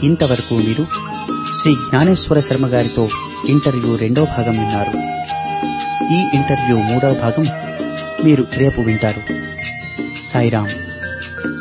ఇంతవరకు మీరు శ్రీ జ్ఞానేశ్వర శర్మ గారితో ఇంటర్వ్యూ 2వ భాగం విన్నారు. ఈ ఇంటర్వ్యూ 3వ భాగం మీరు రేపు వింటారు. సాయిరాం.